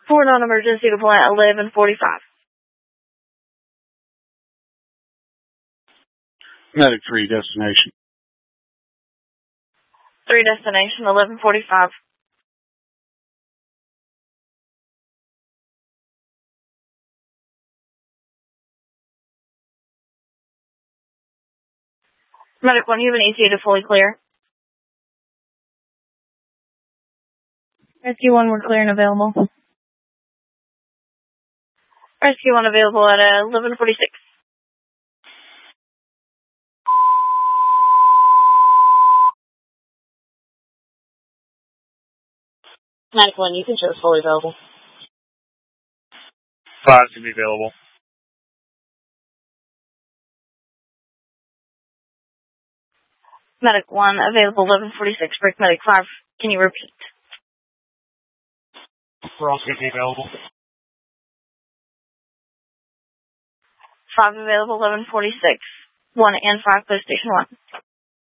For non-emergency deployment 1145. Medic 3, destination. 3 destination 1145. Medic 1, you have an ETA to fully clear. Rescue 1, we're clear and available. Rescue 1 available at 1146. Medic 1, you can show it's fully available. 5 to be available. Medic 1 available 1146. Break Medic 5. Can you repeat? We're also going to be available. 5 available 1146. 1 and 5 post station 1.